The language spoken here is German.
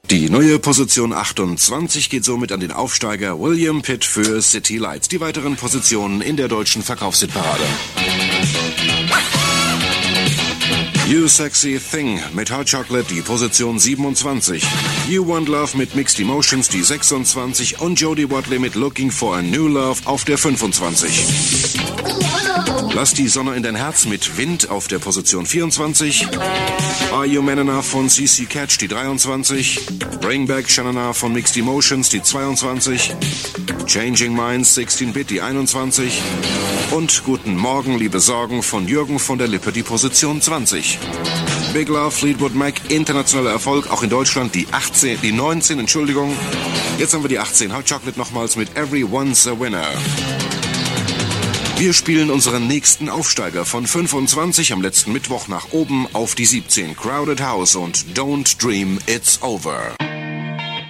Die neue Position 28 geht somit an den Aufsteiger William Pitt für City Lights. Die weiteren Positionen in der deutschen Verkaufshitparade. You Sexy Thing mit Hot Chocolate die Position 27. You Want Love mit Mixed Emotions die 26 und Jodie Watley mit Looking for a New Love auf der 25. Lass die Sonne in dein Herz mit Wind auf der Position 24. Are You Man Enough von CC Catch die 23. Bring Back Shanana von Mixed Emotions die 22. Changing Minds 16-Bit die 21. Und Guten Morgen, liebe Sorgen von Jürgen von der Lippe die Position 20. Big Love, Fleetwood Mac, internationaler Erfolg, auch in Deutschland die 19, Entschuldigung. Jetzt haben wir die 18, Hot Chocolate nochmals mit Everyone's a Winner. Wir spielen unseren nächsten Aufsteiger von 25 am letzten Mittwoch nach oben auf die 17, Crowded House und Don't Dream It's Over.